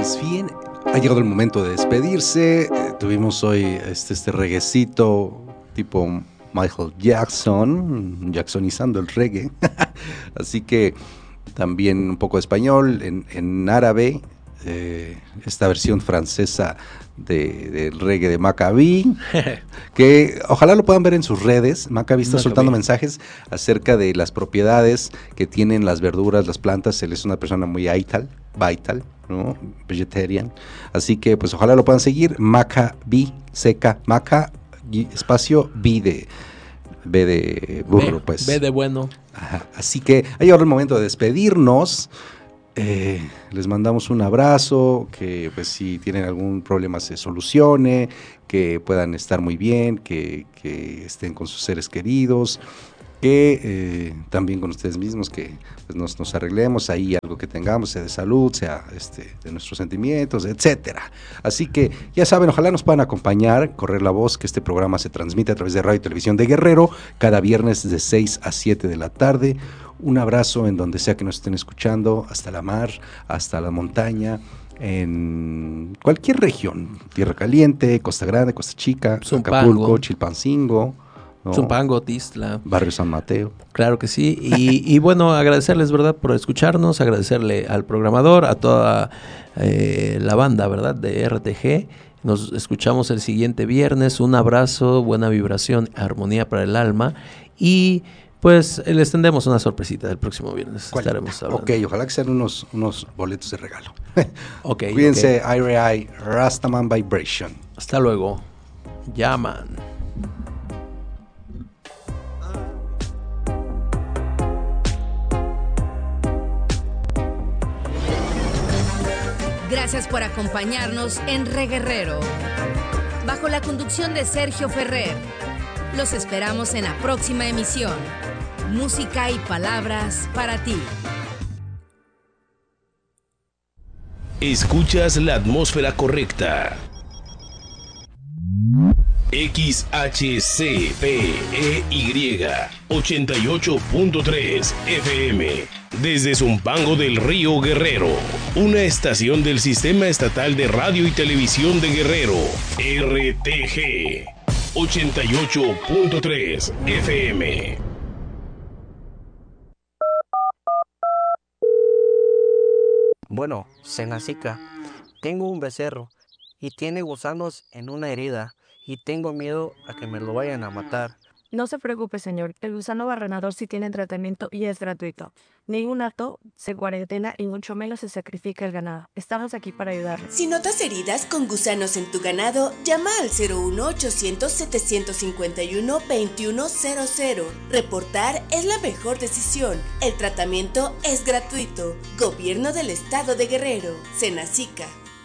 Pues bien, ha llegado el momento de despedirse. Tuvimos hoy este reguecito tipo Michael Jackson, jacksonizando el reggae. Así que también un poco de español en árabe, esta versión francesa del reggae de Maccabi, que ojalá lo puedan ver en sus redes. Maccabi está soltando mensajes acerca de las propiedades que tienen las verduras, las plantas. Él es una persona muy vital, ¿no? Vegetarian. Así que pues ojalá lo puedan seguir. Maccabi, seca, Maca, espacio, B de burro, pues. B de bueno. Ajá. Así que ha llegado el momento de despedirnos. Les mandamos un abrazo, que pues si tienen algún problema se solucione, que puedan estar muy bien, que estén con sus seres queridos, que también con ustedes mismos, que pues, nos arreglemos ahí algo que tengamos, sea de salud, sea de nuestros sentimientos, etcétera. Así que ya saben, ojalá nos puedan acompañar, correr la voz, que este programa se transmite a través de Radio y Televisión de Guerrero cada viernes de 6 a 7 de la tarde. Un abrazo en donde sea que nos estén escuchando, hasta la mar, hasta la montaña, en cualquier región, Tierra Caliente, Costa Grande, Costa Chica, Zumpango, Acapulco, Chilpancingo, ¿no? Zumpango, Tistla, Barrio San Mateo. Claro que sí. Y bueno, agradecerles, ¿verdad?, por escucharnos, agradecerle al programador, a toda la banda, ¿verdad?, de RTG. Nos escuchamos el siguiente viernes. Un abrazo, buena vibración, armonía para el alma. Y pues les tendremos una sorpresita del próximo viernes. Estaremos hablando. Ok, ojalá que sean unos boletos de regalo. Okay, Cuídense, IRI, Rastaman Vibration. Hasta luego. Llaman. Gracias por acompañarnos en Reguerrero, bajo la conducción de Sergio Ferrer. Los esperamos en la próxima emisión. Música y palabras para ti. Escuchas la atmósfera correcta. XHCPEY 88.3 FM. Desde Zumpango del Río Guerrero, una estación del Sistema Estatal de Radio y Televisión de Guerrero, RTG 88.3 FM. Bueno, Senacica, tengo un becerro y tiene gusanos en una herida y tengo miedo a que me lo vayan a matar. No se preocupe, señor. El gusano barrenador sí tiene tratamiento y es gratuito. Ningún acto se cuarentena y mucho menos se sacrifica el ganado. Estamos aquí para ayudarle. Si notas heridas con gusanos en tu ganado, llama al 01800-751-2100. Reportar es la mejor decisión. El tratamiento es gratuito. Gobierno del Estado de Guerrero. Senacica.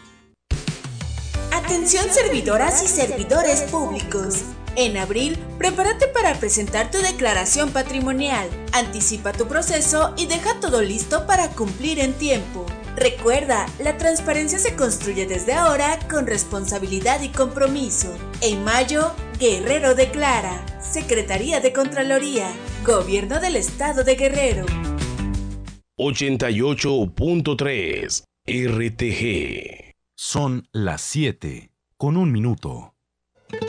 Atención servidoras y servidores públicos. En abril, prepárate para presentar tu declaración patrimonial. Anticipa tu proceso y deja todo listo para cumplir en tiempo. Recuerda, la transparencia se construye desde ahora con responsabilidad y compromiso. En mayo, Guerrero declara. Secretaría de Contraloría. Gobierno del Estado de Guerrero. 88.3 RTG. Son las 7:01.